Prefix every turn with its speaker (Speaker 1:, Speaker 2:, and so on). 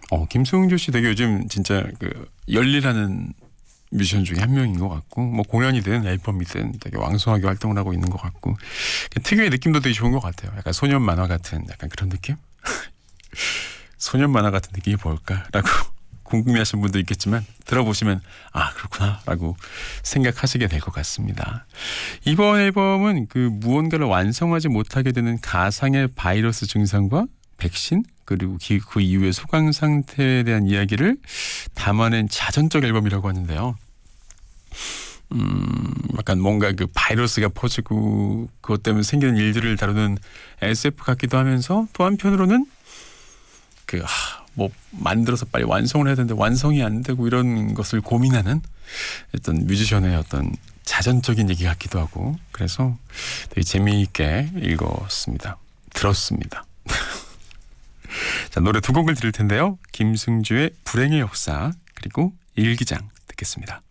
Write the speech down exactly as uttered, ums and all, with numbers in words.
Speaker 1: 어, 김승주 씨 되게 요즘 진짜 그 열일하는 뮤지션 중에 한 명인 것 같고, 뭐 공연이든 앨범이든 되게 왕성하게 활동을 하고 있는 것 같고, 특유의 느낌도 되게 좋은 것 같아요. 약간 소년 만화 같은 약간 그런 느낌? 소년 만화 같은 느낌이 뭘까라고 궁금해하시는 분도 있겠지만 들어보시면 아 그렇구나 라고 생각하시게 될 것 같습니다. 이번 앨범은 그 무언가를 완성하지 못하게 되는 가상의 바이러스 증상과 백신 그리고 그 이후의 소강 상태에 대한 이야기를 담아낸 자전적 앨범이라고 하는데요. 음, 약간 뭔가 그 바이러스가 퍼지고 그것 때문에 생기는 일들을 다루는 에스에프 같기도 하면서 또 한편으로는 그 뭐 만들어서 빨리 완성을 해야 되는데 완성이 안 되고 이런 것을 고민하는 어떤 뮤지션의 어떤 자전적인 얘기 같기도 하고 그래서 되게 재미있게 읽었습니다. 들었습니다. 자, 노래 두 곡을 들을 텐데요. 김승주의 불행의 역사 그리고 일기장 듣겠습니다.